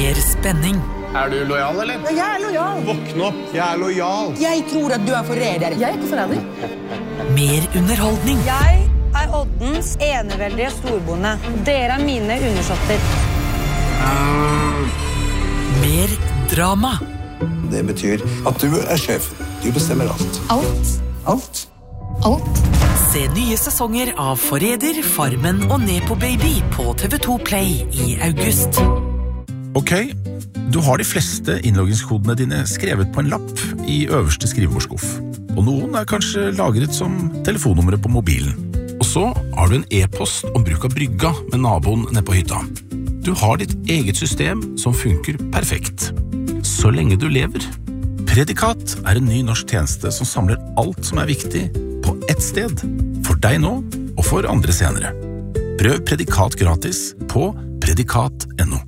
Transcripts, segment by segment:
Mer spenning. Du lojal, eller? Ja, jeg lojal. Våkn opp, jeg lojal. Jeg tror at du forræder. Jeg ikke forræder. Mer underholdning. Jeg Oddens eneveldige storbonde. Dere mine undersåtter. Mer drama. Det betyr at du sjef. Du bestemmer alt. Alt. Se nye sesonger av Forræder, Farmen og Nepo Baby på TV2 Play i august. Ok, du har de fleste innloggingskodene dine skrevet på en lapp i øverste skrivebordskuff. Og noen kanskje lagret som telefonnummeret på mobilen. Og så har du en e-post om bruk av brygga med naboen nede på hytta. Du har ditt eget system som funker perfekt. Så lenge du lever. Predikat en ny norsk tjeneste som samler alt som viktig på ett sted. For deg nå, og for andre senere. Prøv Predikat gratis på predikat.no.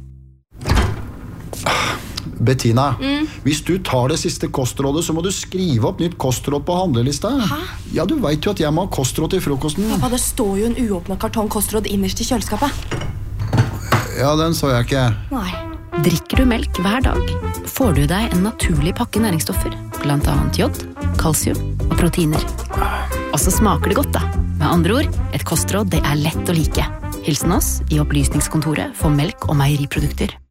Bettina, hvis du tar det siste kostrådet, så må du skrive opp nytt kostråd på handlelista. Hæ? Ja, du vet jo at jeg må ha kostråd til frokosten. Pappa, det står jo en uåpnet kartong kostråd innerst i kjøleskapet. Ja, den så jeg ikke. Nei. Drikker du melk hver dag, får du deg en naturlig pakke næringsstoffer, blant annet jod, kalsium og proteiner. Og så smaker det godt da. Med andre ord, et kostråd det lett å like. Hilsen oss i Opplysningskontoret for melk og meieriprodukter.